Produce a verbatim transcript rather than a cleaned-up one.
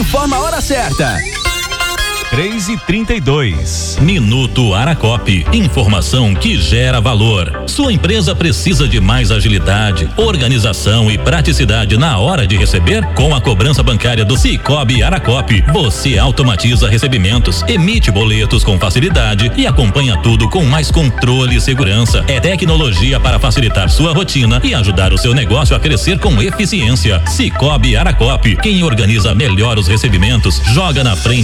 informa a hora certa. três e trinta e dois. Minuto Aracop. Informação que gera valor. Sua empresa precisa de mais agilidade, organização e praticidade na hora de receber? Com a cobrança bancária do Sicoob Aracop, você automatiza recebimentos, emite boletos com facilidade e acompanha tudo com mais controle e segurança. É tecnologia para facilitar sua rotina e ajudar o seu negócio a crescer com eficiência. Sicoob Aracop. Quem organiza melhor os recebimentos, joga na frente